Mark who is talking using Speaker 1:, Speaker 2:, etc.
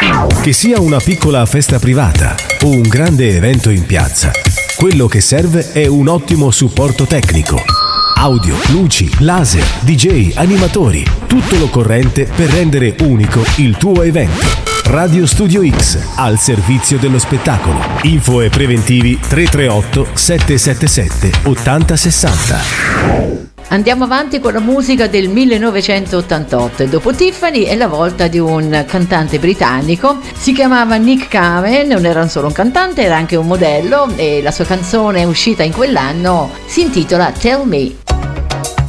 Speaker 1: Che sia una piccola festa privata o un grande evento in piazza, quello che serve è un ottimo supporto tecnico. Audio, luci, laser, DJ, animatori, tutto l'occorrente per rendere unico il tuo evento. Radio Studio X, al servizio dello spettacolo. Info e preventivi 338 777 8060.
Speaker 2: Andiamo avanti con la musica del 1988 e dopo Tiffany è la volta di un cantante britannico, si chiamava Nick Cave, non era solo un cantante, era anche un modello e la sua canzone uscita in quell'anno si intitola Tell Me.